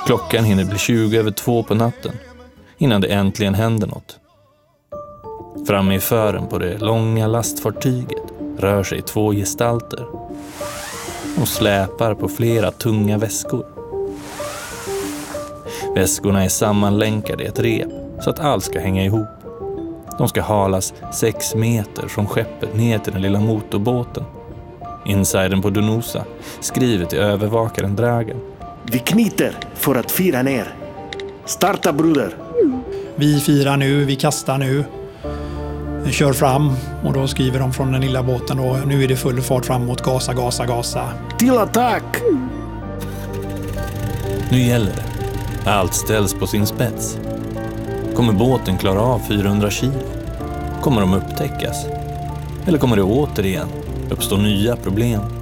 Klockan hinner bli 2:20 på natten innan det äntligen händer något. Framme i fören på det långa lastfartyget rör sig 2 gestalter. De släpar på flera tunga väskor. Väskorna är sammanlänkade i ett rep så att allt ska hänga ihop. De ska halas 6 meter från skeppet ner till den lilla motorbåten. Insidern på Donosa skriver till övervakaren Dragan. Vi knyter för att fira ner. Starta, bruder. Vi firar nu, vi kastar nu. Vi kör fram och då skriver de från den lilla båten då. Nu är det full fart framåt, gasa, gasa, gasa. Till attack! Nu gäller det. Allt ställs på sin spets. Kommer båten klara av 400 kilo? Kommer de upptäckas? Eller kommer det återigen uppstå nya problem?